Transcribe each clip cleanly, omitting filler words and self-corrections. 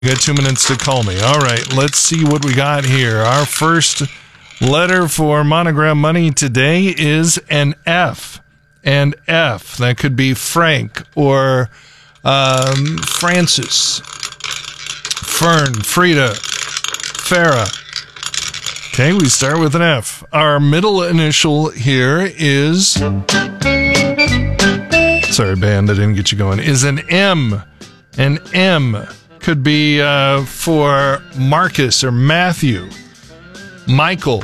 You got 2 minutes to call me. All right, let's see what we got here. Our first letter for Monogram Money today is an F. An F. That could be Frank or Francis, Fern, Frida, Farah. Okay, we start with an F. Our middle initial here is... Sorry, band, I didn't get you going. Is an M. An M could be for Marcus or Matthew, Michael,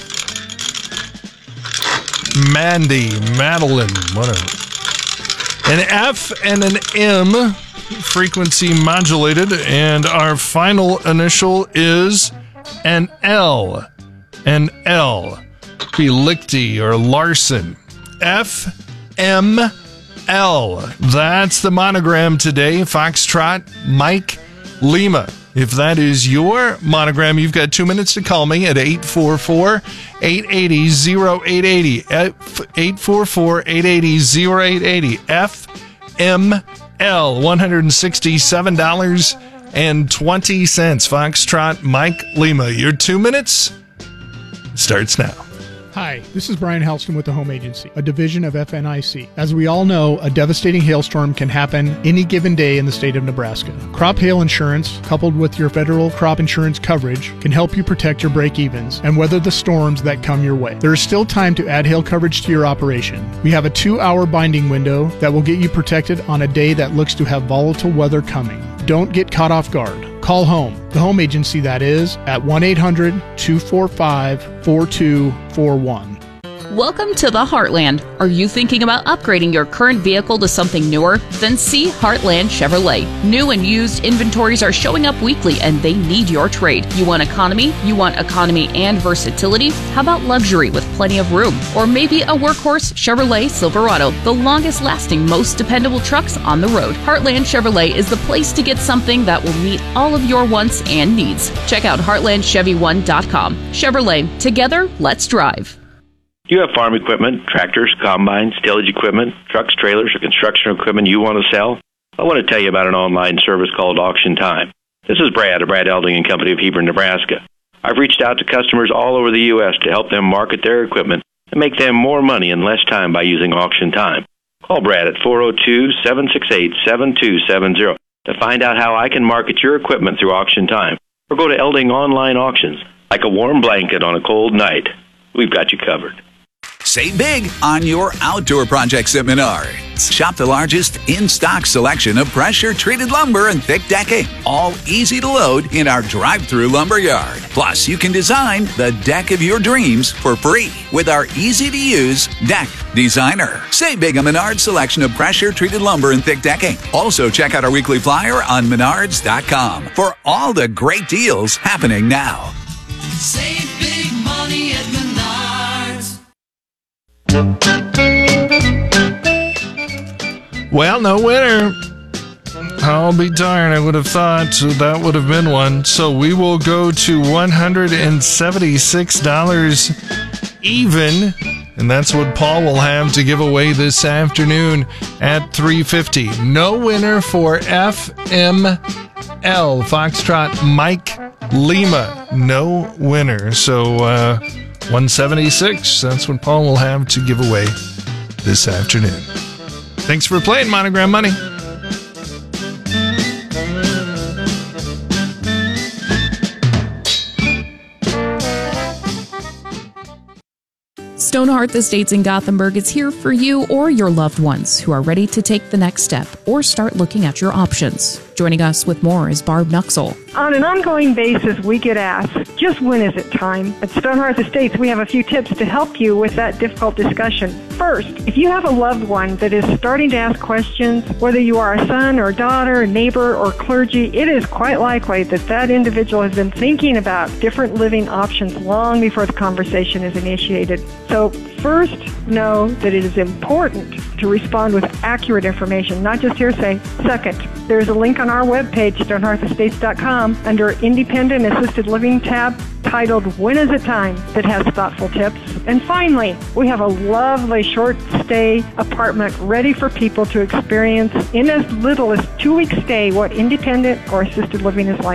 Mandy, Madeline, whatever. An F and an M, frequency modulated, and our final initial is an L. An L. Be Lichty or Larson. F, M, L. That's the monogram today. Foxtrot, Mike, Lima. If that is your monogram, you've got 2 minutes to call me at 844-880-0880. 844-880-0880. FML, $167.20. Foxtrot, Mike, Lima. Your 2 minutes starts now. Hi, this is Brian Halston with the Home Agency, a division of FNIC. As we all know, a devastating hailstorm can happen any given day in the state of Nebraska. Crop hail insurance, coupled with your federal crop insurance coverage, can help you protect your break-evens and weather the storms that come your way. There is still time to add hail coverage to your operation. We have a 2-hour binding window that will get you protected on a day that looks to have volatile weather coming. Don't get caught off guard. Call home, the Home Agency that is, at 1-800-245-4241. Welcome to the Heartland. Are you thinking about upgrading your current vehicle to something newer? Then see Heartland Chevrolet. New and used inventories are showing up weekly and they need your trade. You want economy? You want economy and versatility? How about luxury with plenty of room? Or maybe a workhorse Chevrolet Silverado, the longest lasting, most dependable trucks on the road. Heartland Chevrolet is the place to get something that will meet all of your wants and needs. Check out heartlandchevy1.com. Chevrolet, together, let's drive. Do you have farm equipment, tractors, combines, tillage equipment, trucks, trailers, or construction equipment you want to sell? I want to tell you about an online service called Auction Time. This is Brad of Brad Elding and Company of Hebron, Nebraska. I've reached out to customers all over the U.S. to help them market their equipment and make them more money in less time by using Auction Time. Call Brad at 402-768-7270 to find out how I can market your equipment through Auction Time. Or go to Elding Online Auctions. Like a warm blanket on a cold night, we've got you covered. Save big on your outdoor projects at Menards. Shop the largest in-stock selection of pressure-treated lumber and thick decking, all easy to load in our drive-through lumber yard. Plus, you can design the deck of your dreams for free with our easy-to-use Deck Designer. Save big on Menards' selection of pressure-treated lumber and thick decking. Also, check out our weekly flyer on Menards.com for all the great deals happening now. Save big money at Menards. Well, no winner. I'll be darned. I would have thought that would have been one. So we will go to $176 even. And that's what Paul will have to give away this afternoon at $350. No winner for FML. Foxtrot Mike Lima. No winner. So, 176. That's what Paul will have to give away this afternoon. Thanks for playing Monogram Money. Stonehearth Estates in Gothenburg is here for you or your loved ones who are ready to take the next step or start looking at your options. Joining us with more is Barb Nuxel. On an ongoing basis, we get asked, just when is it time? At Stonehearth Estates, we have a few tips to help you with that difficult discussion. First, if you have a loved one that is starting to ask questions, whether you are a son or daughter, a neighbor, or clergy, it is quite likely that that individual has been thinking about different living options long before the conversation is initiated. So first, know that it is important to respond with accurate information, not just hearsay. Second, there's a link on our webpage, stonehearthestates.com, under Independent Assisted Living tab. titled When Is It Time? That has thoughtful tips. And finally, we have a lovely short stay apartment ready for people to experience in as little as 2 weeks stay what independent or assisted living is like.